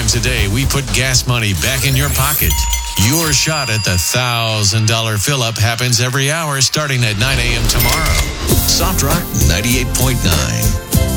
times a day, we put gas money back in your pocket. Your shot at the $1,000 fill-up happens every hour starting at 9 a.m. tomorrow. Soft Rock 98.9.